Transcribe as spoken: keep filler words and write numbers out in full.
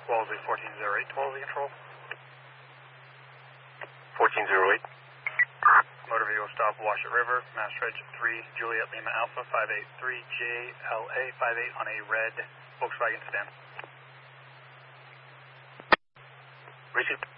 Wellesley fourteen zero eight, Wellesley Control. fourteen zero eight. Motor vehicle stop, Washit River, Mass Reg three, Juliet Lima Alpha five eight three J L A five eight on a red Volkswagen sedan. Received.